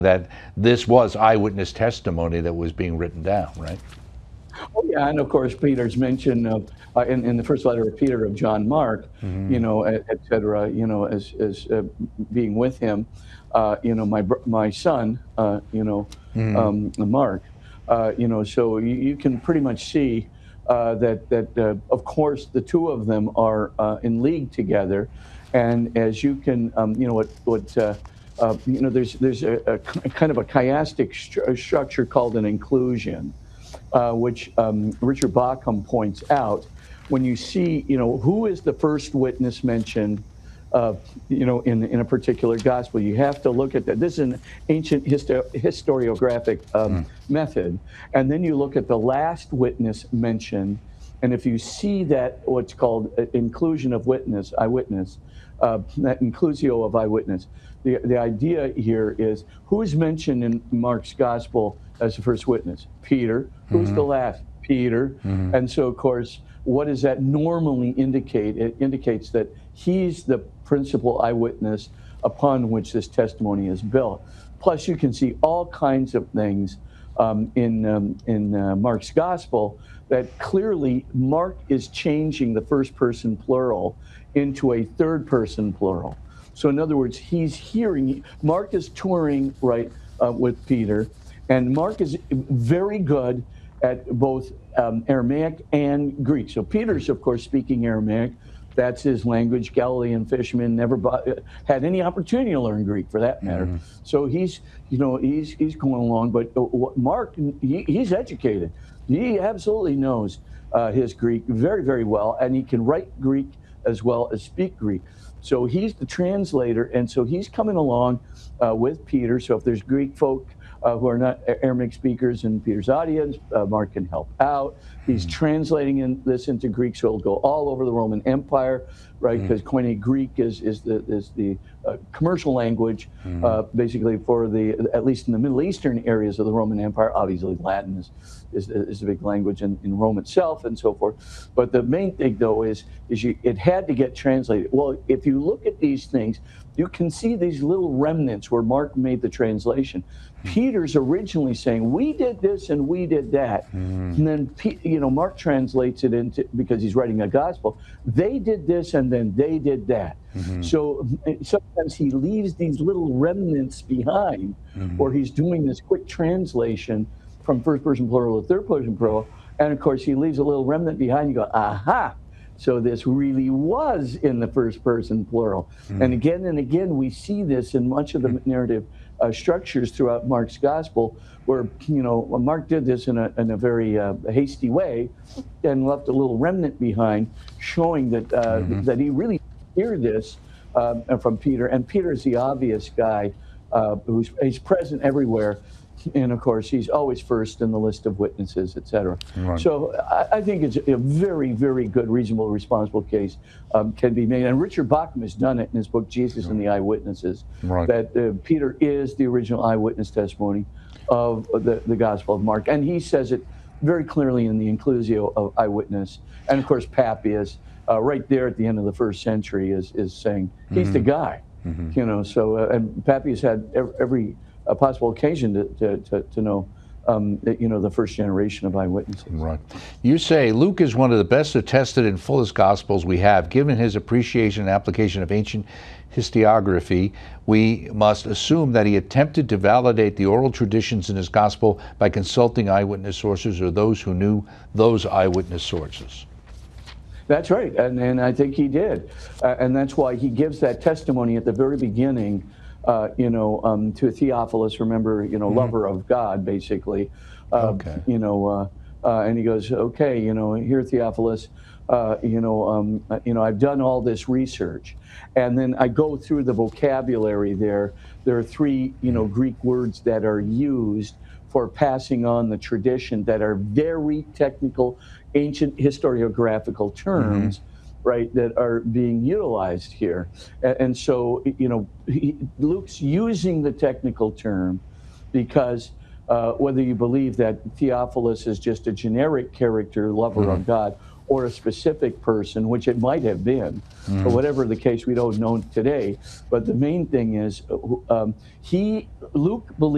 that this was eyewitness testimony that was being written down, right? Oh, yeah, and of course, Peter's mention of in the first letter of Peter of John Mark, et cetera, as being with him, my son, Mark, so you can pretty much see that of course the two of them are in league together, and as you can, there's a kind of a chiastic structure called an inclusion, which Richard Bauckham points out. When you see, who is the first witness mentioned, in a particular gospel, you have to look at that. This is an ancient historiographic method, and then you look at the last witness mentioned, and if you see that what's called inclusion of witness, eyewitness, that inclusio of eyewitness, the idea here is who is mentioned in Mark's gospel as the first witness? Peter. Who's the last? Peter. And so, of course, what does that normally indicate? It indicates that he's the principal eyewitness upon which this testimony is built. Plus, you can see all kinds of things in Mark's gospel that clearly Mark is changing the first person plural into a third person plural. So in other words, Mark is touring, right, with Peter, and Mark is very good at both Aramaic and Greek. So Peter's, of course, speaking Aramaic. That's his language. Galilean fishermen never had any opportunity to learn Greek, for that matter. So he's going along. But Mark, he's educated. He absolutely knows his Greek very, very well, and he can write Greek as well as speak Greek. So he's the translator, and so he's coming along with Peter. So if there's Greek folk who are not Aramaic speakers in Peter's audience, Mark can help out. He's translating this into Greek, so it'll go all over the Roman Empire, right? Because Koine Greek is the commercial language, basically for at least in the Middle Eastern areas of the Roman Empire. Obviously, Latin is a big language in Rome itself and so forth. But the main thing, though, is it had to get translated. Well, if you look at these things, you can see these little remnants where Mark made the translation. Peter's originally saying, we did this and we did that. And then, Mark translates it into, because he's writing a gospel, they did this and then they did that. So sometimes he leaves these little remnants behind, or he's doing this quick translation from first person plural to third person plural. And of course, he leaves a little remnant behind. You go, aha. So this really was in the first person plural. And again, we see this in much of the narrative structures throughout Mark's gospel, where Mark did this in a very hasty way and left a little remnant behind, showing that that he really heard this from Peter. And Peter is the obvious guy he's present everywhere. And of course, he's always first in the list of witnesses, etc. So I think it's a very, very good, reasonable, responsible case can be made. And Richard Bauckham has done it in his book, Jesus and the Eyewitnesses, that Peter is the original eyewitness testimony of the Gospel of Mark. And he says it very clearly in the inclusio of eyewitness. And of course, Papias, right there at the end of the first century, is saying he's the guy. So and Papias had every a possible occasion to know, the first generation of eyewitnesses. Right. You say Luke is one of the best attested and fullest gospels we have. Given his appreciation and application of ancient historiography, we must assume that he attempted to validate the oral traditions in his gospel by consulting eyewitness sources or those who knew those eyewitness sources. That's right, and I think he did. And that's why he gives that testimony at the very beginning, to Theophilus, remember, lover of God, basically. And he goes, okay, here, Theophilus, I've done all this research. And then I go through the vocabulary there. There are three, Greek words that are used for passing on the tradition that are very technical, ancient historiographical terms, right, that are being utilized here. And so, Luke's using the technical term because whether you believe that Theophilus is just a generic character, lover of God, or a specific person, which it might have been, but whatever the case, we don't know today. But the main thing is, Luke believes